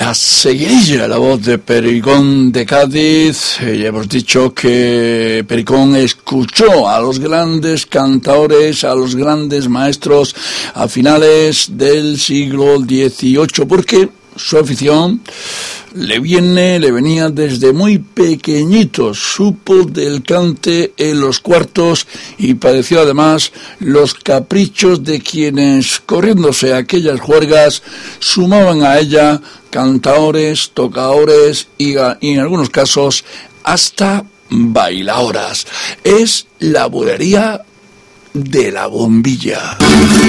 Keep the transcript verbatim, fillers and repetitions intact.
La Seguirilla, la voz de Pericón de Cádiz. Eh, ya hemos dicho que Pericón escuchó a los grandes cantadores, a los grandes maestros a finales del siglo dieciocho, porque su afición le viene, le venía desde muy pequeñito. Supo del cante en los cuartos y padeció además los caprichos de quienes, corriéndose aquellas juergas, sumaban a ella cantadores, tocadores y, y en algunos casos hasta bailadoras. Es la bulería de la bombilla.